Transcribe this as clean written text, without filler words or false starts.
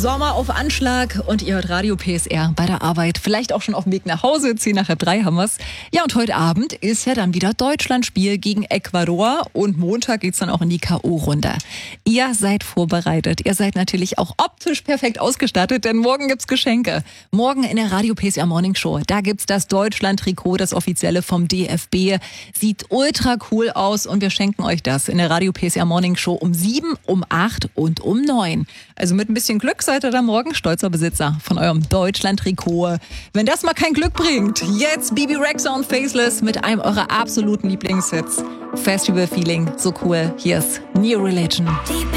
Sommer auf Anschlag und ihr hört Radio PSR bei der Arbeit. Vielleicht auch schon auf dem Weg nach Hause. 10:03 haben wir's. Ja, und heute Abend ist ja dann wieder Deutschlandspiel gegen Ecuador. Und Montag geht's dann auch in die K.O.-Runde. Ihr seid vorbereitet. Ihr seid natürlich auch optisch perfekt ausgestattet, denn morgen gibt's Geschenke. Morgen in der Radio PSR Morning Show. Da gibt's das Deutschland-Trikot, das offizielle vom DFB. Sieht ultra cool aus und wir schenken euch das in der Radio PSR Morning Show um 7, um 8 und um 9. Also mit ein bisschen Glück seid ihr da morgen stolzer Besitzer von eurem Deutschland-Trikot. Wenn das mal kein Glück bringt, jetzt Bebe Rexha und Faceless mit einem eurer absoluten Lieblingshits. Festival-Feeling, so cool. Hier ist New Religion.